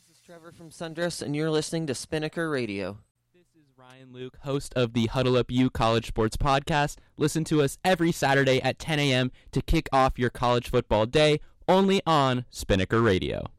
This is Trevor from Sundress, and you're listening to Spinnaker Radio. This is Ryan Luke, host of the Huddle Up U College Sports Podcast. Listen to us every Saturday at 10 a.m. to kick off your college football day, only on Spinnaker Radio.